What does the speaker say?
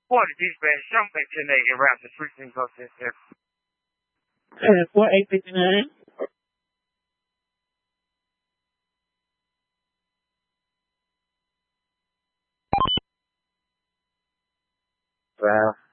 Boy, the dispatch, show me 1080 around the street things up there. 4859. Wow.